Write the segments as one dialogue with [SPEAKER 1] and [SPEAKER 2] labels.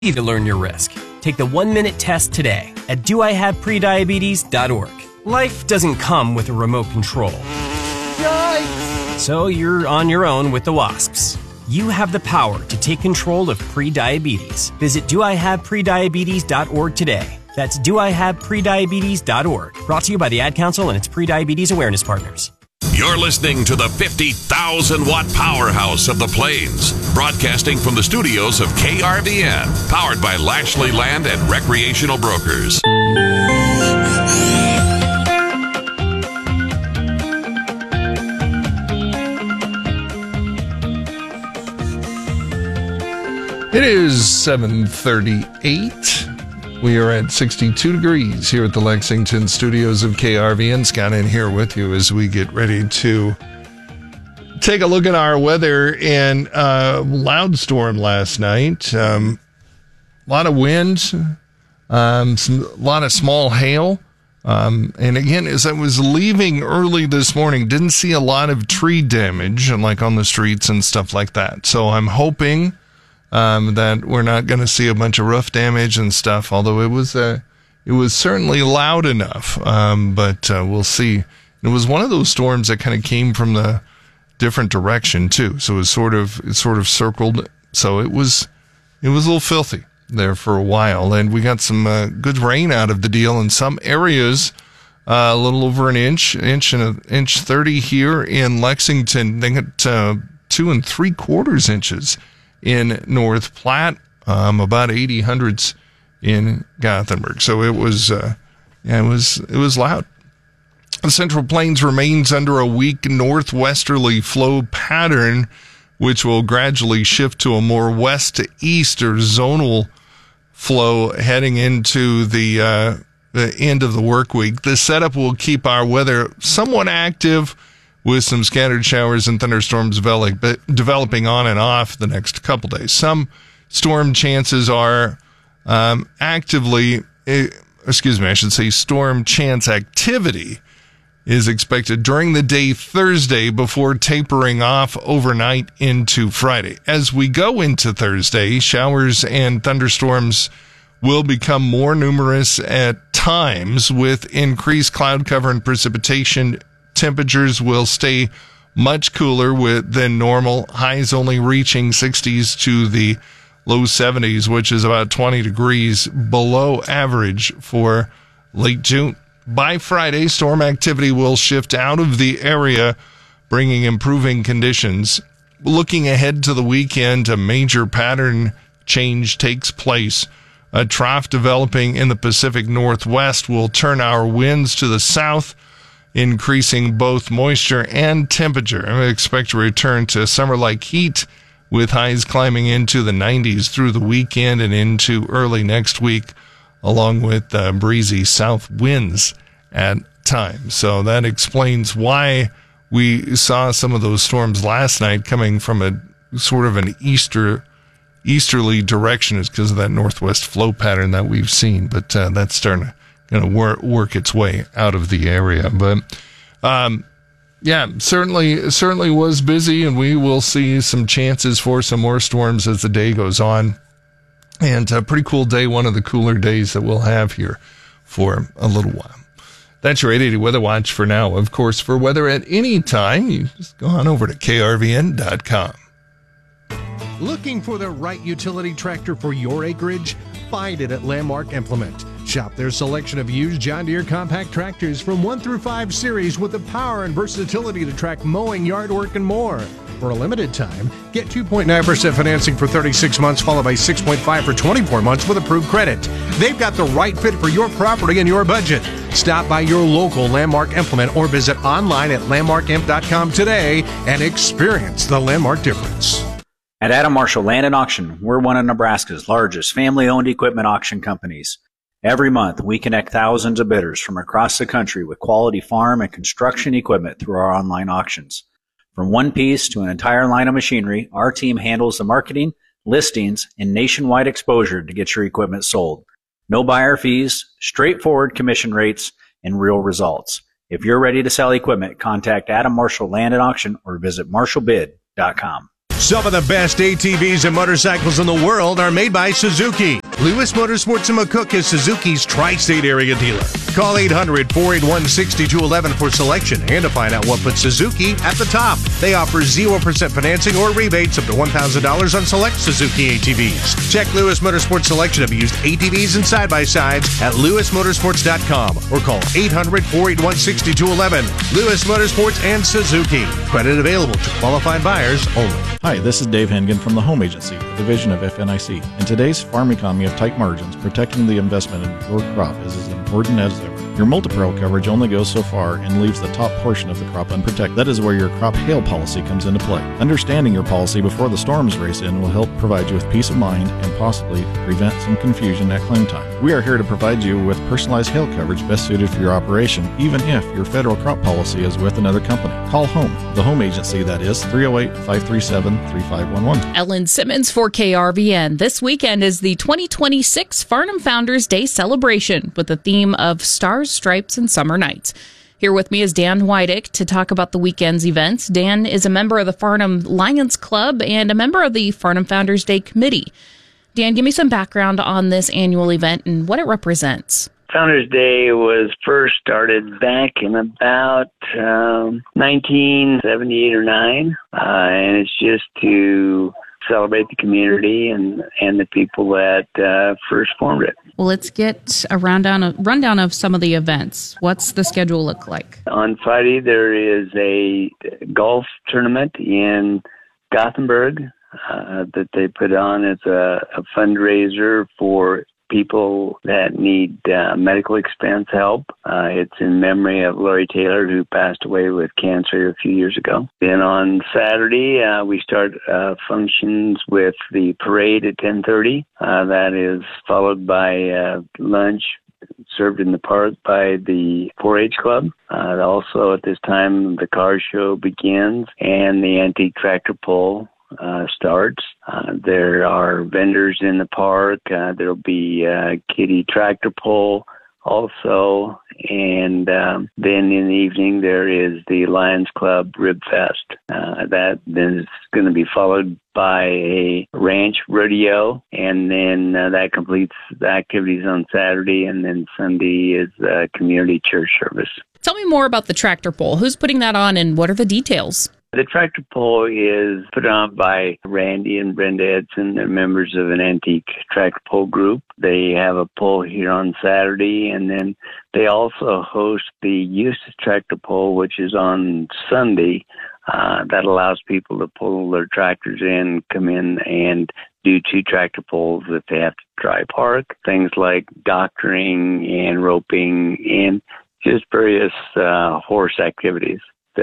[SPEAKER 1] To learn your risk. Take the 1-minute test today at doihaveprediabetes.org. Life doesn't come with a remote control. Yikes! So you're on your own with the wasps. You have the power to take control of prediabetes. Visit doihaveprediabetes.org today. That's doihaveprediabetes.org. Brought to you by the Ad Council and its Prediabetes Awareness Partners.
[SPEAKER 2] You're listening to the 50,000-watt powerhouse of the Plains, broadcasting from the studios of KRVN, powered by Lashley Land and Recreational Brokers.
[SPEAKER 3] It is 7:38. We are at 62 degrees here at the Lexington studios of KRVN. Scott in here with you as we get ready to take a look at our weather. And loud storm last night. A lot of wind, a lot of small hail. And again, as I was leaving early this morning, didn't see a lot of tree damage, like on the streets and stuff like that. So I'm hoping that we're not going to see a bunch of roof damage and stuff, although it was certainly loud enough. But we'll see. It was one of those storms that kind of came from the different direction too. So it sort of circled. So it was a little filthy there for a while. And we got some good rain out of the deal in some areas. A little over an inch and an inch 30 here in Lexington. They got 2 3/4 inches in North Platte, about 80 hundredths in Gothenburg. So it was loud. The Central Plains remains under a weak northwesterly flow pattern, which will gradually shift to a more west to east or zonal flow heading into the end of the work week. The setup will keep our weather somewhat active, with some scattered showers and thunderstorms developing on and off the next couple days. Some storm chances are storm chance activity is expected during the day Thursday before tapering off overnight into Friday. As we go into Thursday, showers and thunderstorms will become more numerous at times with increased cloud cover and precipitation. Temperatures will stay much cooler than normal, highs only reaching 60s to the low 70s, which is about 20 degrees below average for late June. By Friday, storm activity will shift out of the area, bringing improving conditions. Looking ahead to the weekend, a major pattern change takes place. A trough developing in the Pacific Northwest will turn our winds to the south, increasing both moisture and temperature. I expect to return to summer-like heat with highs climbing into the 90s through the weekend and into early next week, along with breezy south winds at times. So that explains why we saw some of those storms last night coming from a sort of an easterly direction. Is because of that northwest flow pattern that we've seen. But that's starting to work its way out of the area. But certainly was busy, and we will see some chances for some more storms as the day goes on. And a pretty cool day, one of the cooler days that we'll have here for a little while. That's your 880 Weather Watch for now. Of course, for weather at any time, you just go on over to krvn.com.
[SPEAKER 4] Looking for the right utility tractor for your acreage? Find it at Landmark Implement. Shop their selection of used John Deere compact tractors from 1 through 5 series with the power and versatility to track mowing, yard work, and more. For a limited time, get 2.9% financing for 36 months, followed by 6.5% for 24 months with approved credit. They've got the right fit for your property and your budget. Stop by your local Landmark Implement or visit online at landmarkimp.com today and experience the Landmark difference.
[SPEAKER 5] At Adam Marshall Land and Auction, we're one of Nebraska's largest family-owned equipment auction companies. Every month, we connect thousands of bidders from across the country with quality farm and construction equipment through our online auctions. From one piece to an entire line of machinery, our team handles the marketing, listings, and nationwide exposure to get your equipment sold. No buyer fees, straightforward commission rates, and real results. If you're ready to sell equipment, contact Adam Marshall Land and Auction or visit marshallbid.com.
[SPEAKER 4] Some of the best ATVs and motorcycles in the world are made by Suzuki. Lewis Motorsports in McCook is Suzuki's tri-state area dealer. Call 800-481-6211 for selection and to find out what puts Suzuki at the top. They offer 0% financing or rebates up to $1,000 on select Suzuki ATVs. Check Lewis Motorsports selection of used ATVs and side-by-sides at lewismotorsports.com or call 800-481-6211. Lewis Motorsports and Suzuki. Credit available to qualified buyers only.
[SPEAKER 6] Hi, this is Dave Hengen from the Home Agency, a division of FNIC. In today's farm economy of tight margins, protecting the investment in your crop is as important as ever. Your multi-peril coverage only goes so far and leaves the top portion of the crop unprotected. That is where your crop hail policy comes into play. Understanding your policy before the storms race in will help provide you with peace of mind and possibly prevent some confusion at claim time. We are here to provide you with personalized hail coverage best suited for your operation, even if your federal crop policy is with another company. Call Home, the Home Agency, that is 308-537-3511.
[SPEAKER 7] Ellen Simmons for KRVN. This weekend is the 2026 Farnham Founders Day celebration with the theme of Stars, Stripes, and Summer Nights. Here with me is Dan Whidick to talk about the weekend's events. Dan is a member of the Farnham Lions Club and a member of the Farnham Founders Day Committee. Dan, give me some background on this annual event and what it represents.
[SPEAKER 8] Founders Day was first started back in about 1978 or 9, and it's just to celebrate the community and the people that first formed it.
[SPEAKER 7] Well, let's get a rundown of some of the events. What's the schedule look like?
[SPEAKER 8] On Friday, there is a golf tournament in Gothenburg that they put on as a fundraiser for people that need medical expense help. It's in memory of Lori Taylor, who passed away with cancer a few years ago. Then on Saturday, we start functions with the parade at 10:30. That is followed by lunch served in the park by the 4-H Club. Also at this time, the car show begins and the antique tractor pull starts. There are vendors in the park. There'll be kiddie tractor pull also. And then in the evening, there is the Lions Club Rib Fest. That then is going to be followed by a ranch rodeo. And then that completes the activities on Saturday. And then Sunday is community church service.
[SPEAKER 7] Tell me more about the tractor pull. Who's putting that on and what are the details?
[SPEAKER 8] The tractor pull is put on by Randy and Brenda Edson. They're members of an antique tractor pull group. They have a pull here on Saturday, and then they also host the Eustis tractor pull, which is on Sunday. That allows people to pull their tractors in, come in, and do 2 tractor pulls if they have to dry park. Things like doctoring and roping and just various horse activities.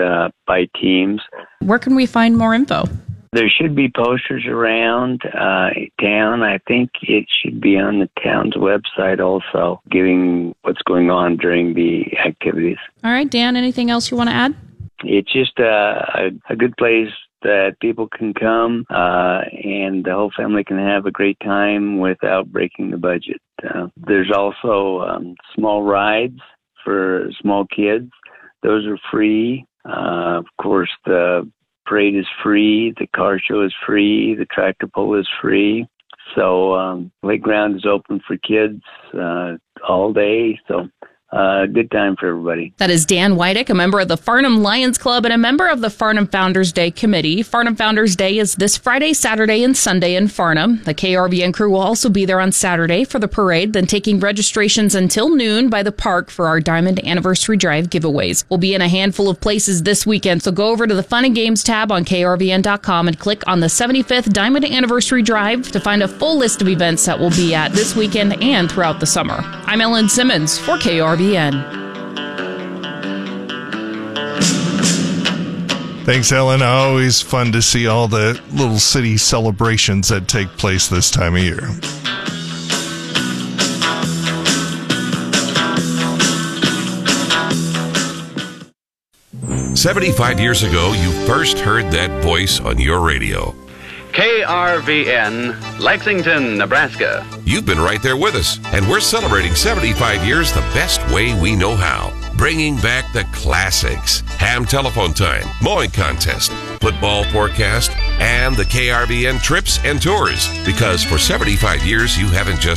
[SPEAKER 8] By teams.
[SPEAKER 7] Where can we find more info?
[SPEAKER 8] There should be posters around town. I think it should be on the town's website also, giving what's going on during the activities.
[SPEAKER 7] All right, Dan, anything else you want to add?
[SPEAKER 8] It's just a good place that people can come and the whole family can have a great time without breaking the budget. There's also small rides for small kids. Those are free. Of course, the parade is free, the car show is free, the tractor pull is free. So playground is open for kids all day. So good time for everybody.
[SPEAKER 7] That is Dan Whidick, a member of the Farnham Lions Club and a member of the Farnham Founders Day Committee. Farnham Founders Day is this Friday, Saturday, and Sunday in Farnham. The KRVN crew will also be there on Saturday for the parade, then taking registrations until noon by the park for our Diamond Anniversary Drive giveaways. We'll be in a handful of places this weekend, so go over to the Fun and Games tab on krvn.com and click on the 75th Diamond Anniversary Drive to find a full list of events that we'll be at this weekend and throughout the summer. I'm Ellen Simmons for KRVN.
[SPEAKER 3] Thanks, Ellen. Always fun to see all the little city celebrations that take place this time of year.
[SPEAKER 2] "75 years ago, you first heard that voice on your radio.
[SPEAKER 9] KRVN, Lexington, Nebraska.
[SPEAKER 2] You've been right there with us, and we're celebrating 75 years the best way we know how. Bringing back the classics. Ham telephone time, mowing contest, football forecast, and the KRVN Trips and Tours. Because for 75 years, you haven't just